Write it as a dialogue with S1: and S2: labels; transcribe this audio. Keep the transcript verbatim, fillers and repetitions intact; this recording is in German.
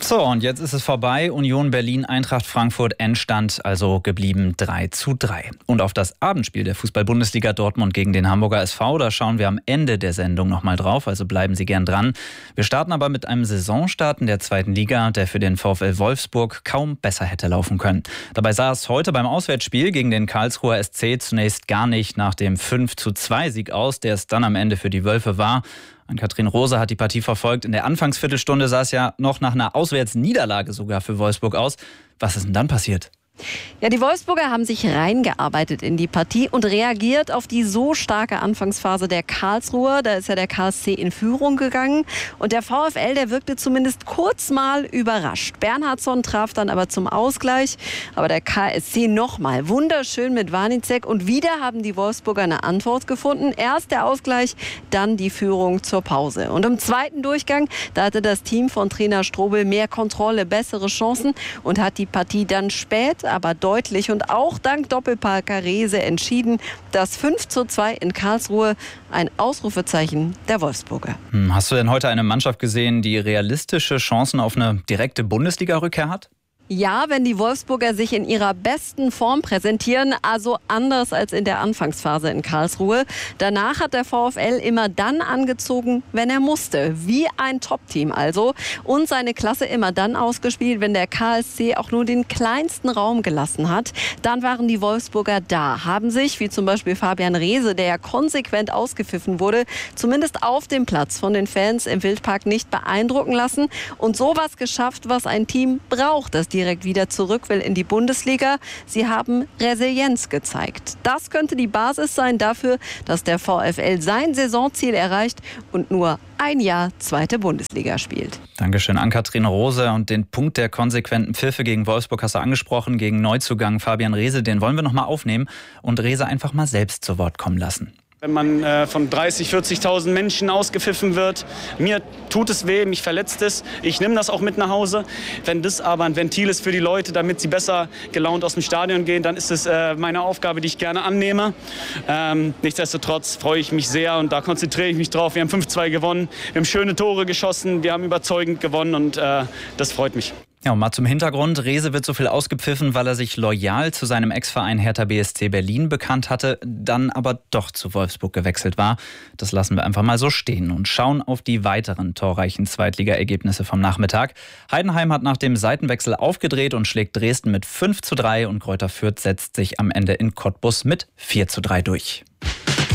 S1: So, und jetzt ist es vorbei. Union Berlin, Eintracht Frankfurt, Endstand also geblieben drei zu drei. Und auf das Abendspiel der Fußball-Bundesliga Dortmund gegen den Hamburger S V, da schauen wir am Ende der Sendung nochmal drauf, also bleiben Sie gern dran. Wir starten aber mit einem Saisonstart in der zweiten Liga, der für den VfL Wolfsburg kaum besser hätte laufen können. Dabei sah es heute beim Auswärtsspiel gegen den Karlsruher S C zunächst gar nicht nach dem fünf zu zwei Sieg aus, der es dann am Ende für die Wölfe war. Ann-Kathrin Rose hat die Partie verfolgt. In der Anfangsviertelstunde sah es ja noch nach einer Auswärtsniederlage sogar für Wolfsburg aus. Was ist denn dann passiert?
S2: Ja, die Wolfsburger haben sich reingearbeitet in die Partie und reagiert auf die so starke Anfangsphase der Karlsruher. Da ist ja der K S C in Führung gegangen. Und der VfL, der wirkte zumindest kurz mal überrascht. Bernhardsson traf dann aber zum Ausgleich. Aber der K S C nochmal wunderschön mit Wanicek. Und wieder haben die Wolfsburger eine Antwort gefunden. Erst der Ausgleich, dann die Führung zur Pause. Und im zweiten Durchgang, da hatte das Team von Trainer Strobel mehr Kontrolle, bessere Chancen und hat die Partie dann spät, aber deutlich und auch dank Doppelparker Rehse entschieden. Das fünf zu zwei in Karlsruhe, ein Ausrufezeichen der Wolfsburger.
S1: Hm, hast du denn heute eine Mannschaft gesehen, die realistische Chancen auf eine direkte Bundesliga-Rückkehr hat?
S2: Ja, wenn die Wolfsburger sich in ihrer besten Form präsentieren, also anders als in der Anfangsphase in Karlsruhe. Danach hat der VfL immer dann angezogen, wenn er musste. Wie ein Top-Team also. Und seine Klasse immer dann ausgespielt, wenn der K S C auch nur den kleinsten Raum gelassen hat. Dann waren die Wolfsburger da, haben sich, wie zum Beispiel Fabian Rehse, der ja konsequent ausgepfiffen wurde, zumindest auf dem Platz von den Fans im Wildpark nicht beeindrucken lassen. Und sowas geschafft, was ein Team braucht, das die direkt wieder zurück will in die Bundesliga. Sie haben Resilienz gezeigt. Das könnte die Basis sein dafür, dass der VfL sein Saisonziel erreicht und nur ein Jahr zweite Bundesliga spielt.
S1: Dankeschön, Ann-Kathrin Rose. Und den Punkt der konsequenten Pfiffe gegen Wolfsburg hast du angesprochen, gegen Neuzugang Fabian Rehse. Den wollen wir noch mal aufnehmen und Rehse einfach mal selbst zu Wort kommen lassen.
S3: Wenn man äh, von dreißigtausend, vierzigtausend Menschen ausgepfiffen wird, mir tut es weh, mich verletzt es. Ich nehme das auch mit nach Hause. Wenn das aber ein Ventil ist für die Leute, damit sie besser gelaunt aus dem Stadion gehen, dann ist es äh, meine Aufgabe, die ich gerne annehme. Ähm, nichtsdestotrotz freue ich mich sehr und da konzentriere ich mich drauf. Wir haben fünf zwei gewonnen, wir haben schöne Tore geschossen, wir haben überzeugend gewonnen und äh, das freut mich.
S1: Ja, und mal zum Hintergrund. Rehse wird so viel ausgepfiffen, weil er sich loyal zu seinem Ex-Verein Hertha B S C Berlin bekannt hatte, dann aber doch zu Wolfsburg gewechselt war. Das lassen wir einfach mal so stehen und schauen auf die weiteren torreichen Zweitligaergebnisse vom Nachmittag. Heidenheim hat nach dem Seitenwechsel aufgedreht und schlägt Dresden mit fünf zu drei und Greuther Fürth setzt sich am Ende in Cottbus mit vier zu drei durch.